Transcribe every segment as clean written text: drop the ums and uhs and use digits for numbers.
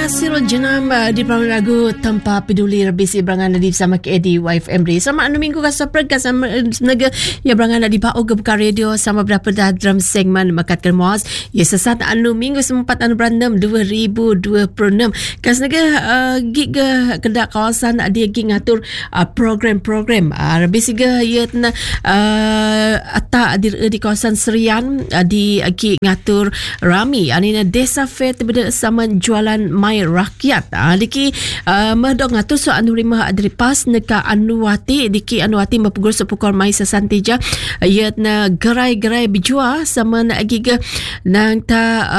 Nasirul Jenam di perangai lagu Tanpa Peduli Rebisi berangan di bersama KD YFM Radio. Selamat anu minggu kasar pergas senaga ya berangan di bau ke buka radio sama berapa dah dalam segmen Mekatkan Muaz. Ya sesat anu minggu 4 anu berandam 2026. Kasnaga gig kedak kawasan dia gig ngatur program-program rebisi ga ya atak di kawasan Serian di gig ngatur rami anina desa fair terbeda sama jualan mai rakyat diki merdok ngatur so anu rimah dari pas neka anuwati diki anuwati mapugul sepukul mai sesantija ia na gerai-gerai bijua sama na giga nang ta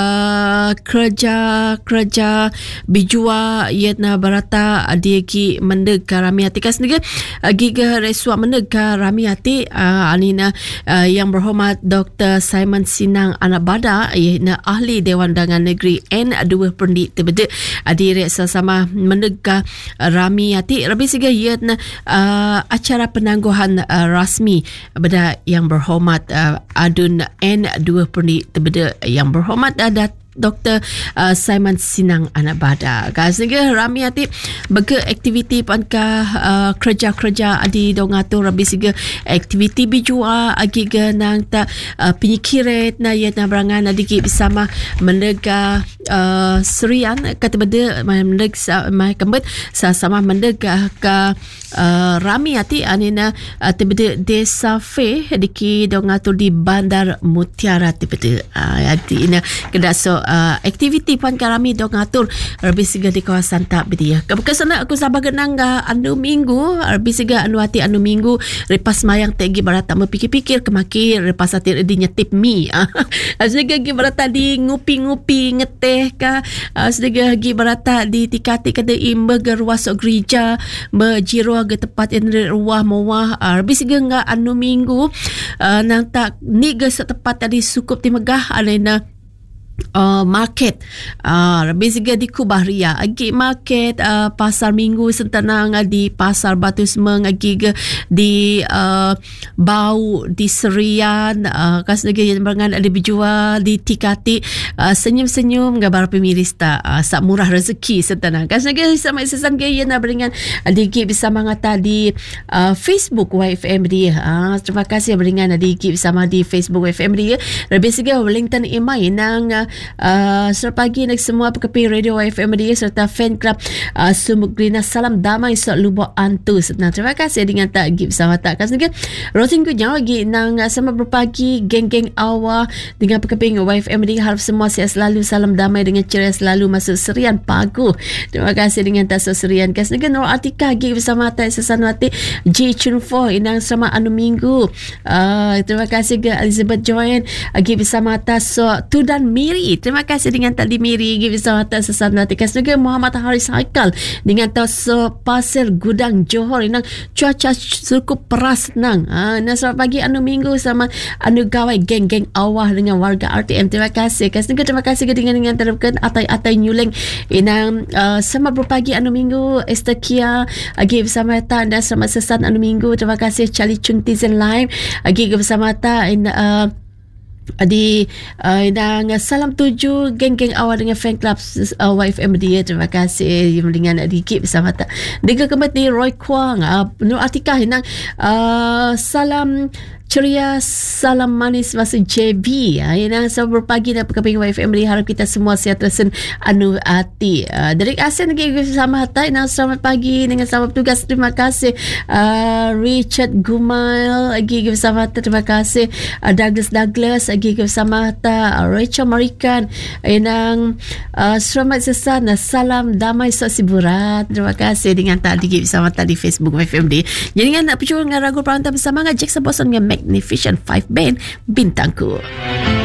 kerja bijua ia na barata diki mendeg ramiati kas nega giga resua mendeg ramiati anina yang berhormat Dr. Simon Sinang Anabada ia na ahli Dewan Undangan Negeri N2 Perndi tebede adire sama menegah rami hati lebih siga ia acara penangguhan rasmi pada yang berhormat adun N2 Perndi tebede yang berhormat ada Dr. Simon Sinang Anabada. Kasnega rami hati bega aktiviti panka kerja-kerja adi dongatur rabi siga aktiviti bijua agi ganang ta penyikiret na ya na berangan adiki bersama mendega Serian kata beda mendeg mai kembet sama mendega ka rami hati anina tebede desa fe diki dongatur di Bandar Mutiara tebede hati ina kedaso aktiviti pan kami dong atur lebih siga di kawasan tak bedia. Kesana aku sabar genang anu minggu lebih siga anu hati anu minggu repas mayang tegi barata mepikir-pikir kemaki repas hati di nyetip mi. Siga gi barata di ngupi-ngupi ngeteh ka siga gi barata di tikati kada imbe geruas gereja berjiro ke tempat yang ruah mewah lebih siga nga anu minggu nang tak ni ge setepat tadi sukup ti megah alena market lebih siga di Kubahria agi market pasar minggu sentanang di pasar Batu Semeng agi di Bau di Serian kas negeri yang berangan ada dijual di Tikati senyum-senyum gambar pemirista sak murah rezeki sentanang kas negeri sama sesan gaya na beringan digi bisa mengata di Facebook YFM dia terima kasih beringan digi bersama di Facebook YFM dia lebih siga Wellington Imai nang selamat pagi nak semua pekerti radio YFM dia serta fan club Sumugrina salam damai sok lubuk antus. Nah terima kasih dengan tak gip sama tak kas juga rotin ku nyawa gi nang sama berpagi geng-geng awal dengan pekerti YFM dia harap semua sihat selalu salam damai dengan ceria selalu masuk Serian Pagu. Terima kasih dengan tak Serian kas juga Nur Atika gip bersama tak sesanwati J Chunfo inang sama anu minggu terima kasih ke Elizabeth Joanne gip bersama tak so Tudan Miri. Terima kasih dengan tadi Miri give bersama atas sesama tikas juga Muhammad Haris Haikal dengan tos Pasir Gudang Johor inang cuaca cukup peras nang selamat pagi anu minggu sama anu gawai geng-geng awah dengan warga RTM terima kasih juga terima kasih dengan terapkan atai-atai nyuleng inang sama berpagi anu minggu Esther Kia give bersama ta dan sama sesan anu minggu terima kasih Charlie Chung Tizen Live give bersama ta di dan salam tuju geng-geng awal dengan fan club YFM dia terima kasih dengan dikit bersama tak dengan kembali Roy Kwang Nur Atika hinang salam ceria salam manis masa JB yang selamat berpagi dan perkembangan YFM harap kita semua sihat tersen anu hati dari Asen lagi bersama hatai selamat pagi dengan selamat bertugas terima kasih Richard Gumail lagi bersama hatai terima kasih Douglas lagi bersama hatai Rachel Marikan yang selamat sesan salam damai sosiburat terima kasih dengan tadi bersama tadi Facebook YFM jadi dengan nak percuma dengan ragu perantau bersama dengan Jackson Boston dengan Magnificent 5 Band Bintangku.